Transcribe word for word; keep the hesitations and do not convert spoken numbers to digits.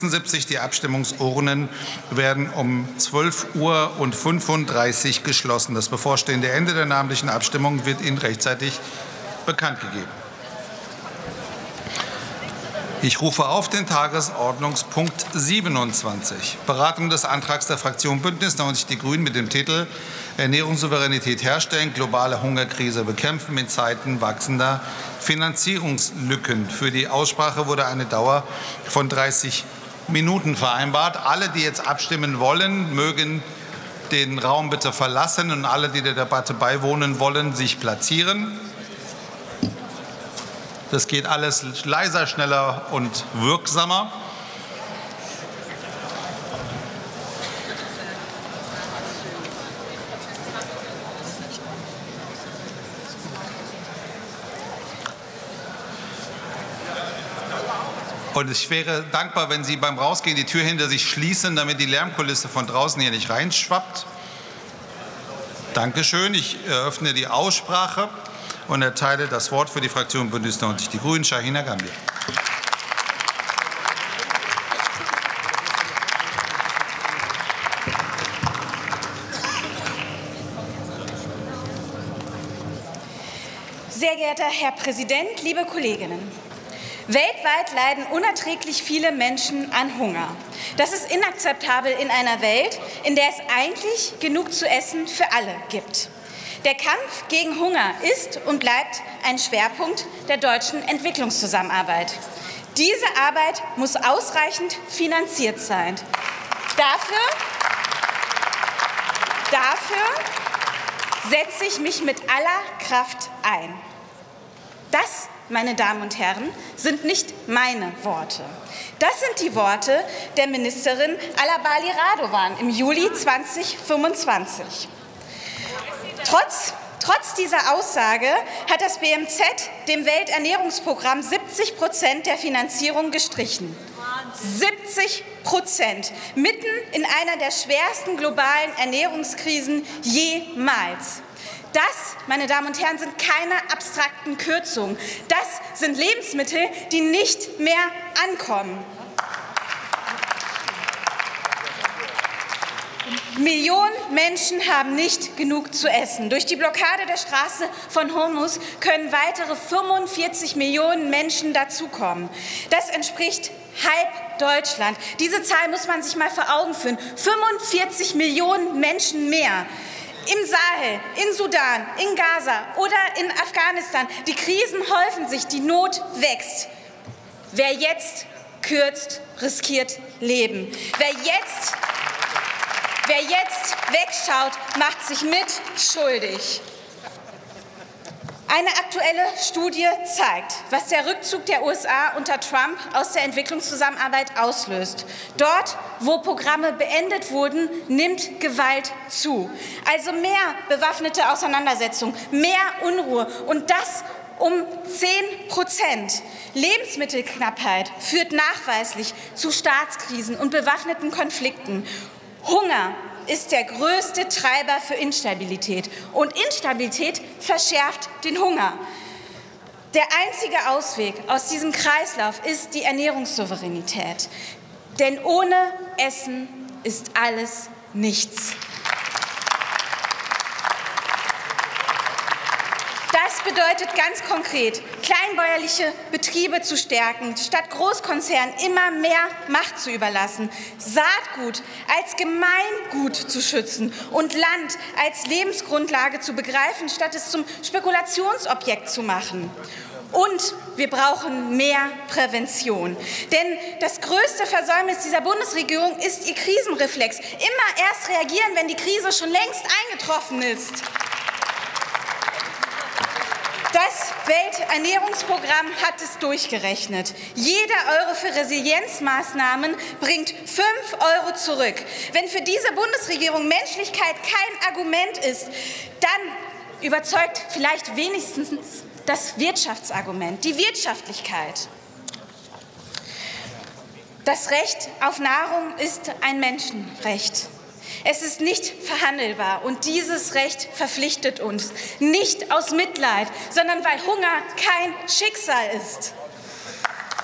sechsundsiebzig. Die Abstimmungsurnen werden um zwölf Uhr fünfunddreißig geschlossen. Das bevorstehende Ende der namentlichen Abstimmung wird Ihnen rechtzeitig bekannt gegeben. Ich rufe auf den Tagesordnungspunkt siebenundzwanzig, Beratung des Antrags der Fraktion Bündnis neunzig Die Grünen mit dem Titel Ernährungssouveränität herstellen, globale Hungerkrise bekämpfen in Zeiten wachsender Finanzierungslücken. Für die Aussprache wurde eine Dauer von dreißig Minuten vereinbart. Alle, die jetzt abstimmen wollen, mögen den Raum bitte verlassen und alle, die der Debatte beiwohnen wollen, sich platzieren. Das geht alles leiser, schneller und wirksamer. Und ich wäre dankbar, wenn Sie beim Rausgehen die Tür hinter sich schließen, damit die Lärmkulisse von draußen hier nicht reinschwappt. Dankeschön. Ich eröffne die Aussprache und erteile das Wort für die Fraktion Bündnis neunzig Die Grünen Shahina Gambier. Sehr geehrter Herr Präsident, liebe Kolleginnen! Weltweit leiden unerträglich viele Menschen an Hunger. Das ist inakzeptabel in einer Welt, in der es eigentlich genug zu essen für alle gibt. Der Kampf gegen Hunger ist und bleibt ein Schwerpunkt der deutschen Entwicklungszusammenarbeit. Diese Arbeit muss ausreichend finanziert sein. Dafür, dafür setze ich mich mit aller Kraft ein. Das, meine Damen und Herren, sind nicht meine Worte. Das sind die Worte der Ministerin Alabali Radovan im Juli zweitausendfünfundzwanzig. Trotz, trotz dieser Aussage hat das B M Z dem Welternährungsprogramm siebzig Prozent der Finanzierung gestrichen. siebzig Prozent, mitten in einer der schwersten globalen Ernährungskrisen jemals. Das, meine Damen und Herren, sind keine abstrakten Kürzungen. Das sind Lebensmittel, die nicht mehr ankommen. Millionen Menschen haben nicht genug zu essen. Durch die Blockade der Straße von Hormuz können weitere fünfundvierzig Millionen Menschen dazukommen. Das entspricht halb Deutschland. Diese Zahl muss man sich mal vor Augen führen. fünfundvierzig Millionen Menschen mehr. Im Sahel, in Sudan, in Gaza oder in Afghanistan. Die Krisen häufen sich, die Not wächst. Wer jetzt kürzt, riskiert Leben. Wer jetzt, wer jetzt wegschaut, macht sich mit schuldig. Eine aktuelle Studie zeigt, was der Rückzug der U S A unter Trump aus der Entwicklungszusammenarbeit auslöst. Dort, wo Programme beendet wurden, nimmt Gewalt zu. Also mehr bewaffnete Auseinandersetzungen, mehr Unruhe und das um zehn Prozent. Lebensmittelknappheit führt nachweislich zu Staatskrisen und bewaffneten Konflikten. Hunger ist der größte Treiber für Instabilität. Und Instabilität verschärft den Hunger. Der einzige Ausweg aus diesem Kreislauf ist die Ernährungssouveränität. Denn ohne Essen ist alles nichts. Das bedeutet ganz konkret, kleinbäuerliche Betriebe zu stärken, statt Großkonzernen immer mehr Macht zu überlassen, Saatgut als Gemeingut zu schützen und Land als Lebensgrundlage zu begreifen, statt es zum Spekulationsobjekt zu machen. Und wir brauchen mehr Prävention. Denn das größte Versäumnis dieser Bundesregierung ist ihr Krisenreflex. Immer erst reagieren, wenn die Krise schon längst eingetroffen ist. Das Welternährungsprogramm hat es durchgerechnet. Jeder Euro für Resilienzmaßnahmen bringt fünf Euro zurück. Wenn für diese Bundesregierung Menschlichkeit kein Argument ist, dann überzeugt vielleicht wenigstens das Wirtschaftsargument, die Wirtschaftlichkeit. Das Recht auf Nahrung ist ein Menschenrecht. Es ist nicht verhandelbar und dieses Recht verpflichtet uns, nicht aus Mitleid, sondern weil Hunger kein Schicksal ist.